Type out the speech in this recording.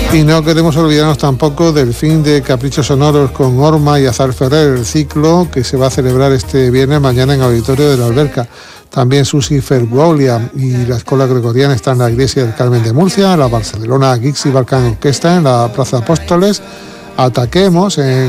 Y no queremos olvidarnos tampoco del fin de Caprichos Sonoros con Orma y Azar Ferrer, el ciclo que se va a celebrar este viernes mañana en el Auditorio de la Alberca. También Susi Ferguolia y la Escuela Gregoriana está en la Iglesia del Carmen de Murcia, la Barcelona Gixi Balkan Orquesta en la Plaza Apóstoles, Ataquemos en